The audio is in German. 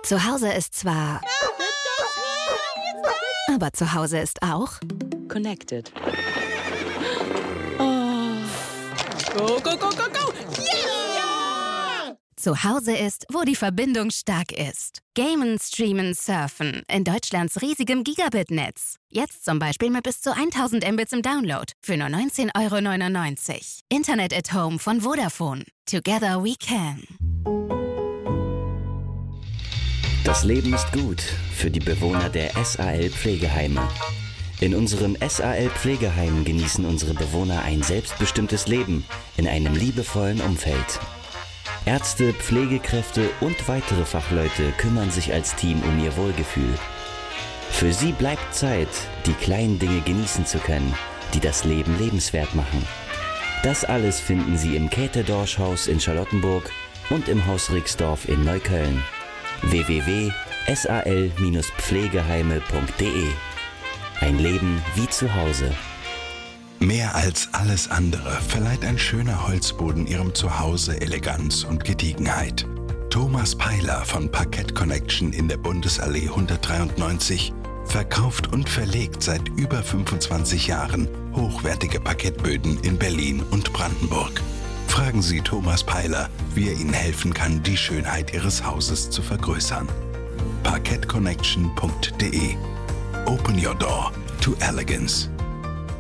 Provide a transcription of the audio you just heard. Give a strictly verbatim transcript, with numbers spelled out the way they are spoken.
Zu Hause ist zwar... Aber zu Hause ist auch... Connected. Oh. Go, go, go, go, go! Yeah! Zu Hause ist, wo die Verbindung stark ist. Gamen, streamen, surfen. In Deutschlands riesigem Gigabit-Netz. Jetzt zum Beispiel mit bis zu tausend Mbits im Download. Für nur neunzehn Euro neunundneunzig. Internet at Home von Vodafone. Together we can. Das Leben ist gut für die Bewohner der S A L-Pflegeheime. In unserem S A L-Pflegeheim genießen unsere Bewohner ein selbstbestimmtes Leben in einem liebevollen Umfeld. Ärzte, Pflegekräfte und weitere Fachleute kümmern sich als Team um ihr Wohlgefühl. Für sie bleibt Zeit, die kleinen Dinge genießen zu können, die das Leben lebenswert machen. Das alles finden Sie im Käthe-Dorsch-Haus in Charlottenburg und im Haus Rixdorf in Neukölln. w w w punkt s a l pflegeheime punkt d e. Ein Leben wie zu Hause. Mehr als alles andere verleiht ein schöner Holzboden Ihrem Zuhause Eleganz und Gediegenheit. Thomas Peiler von Parkett Connection in der Bundesallee hundertdreiundneunzig verkauft und verlegt seit über fünfundzwanzig Jahren hochwertige Parkettböden in Berlin und Brandenburg. Fragen Sie Thomas Peiler, wie er Ihnen helfen kann, die Schönheit Ihres Hauses zu vergrößern. parkett connection punkt d e. Open your door to elegance.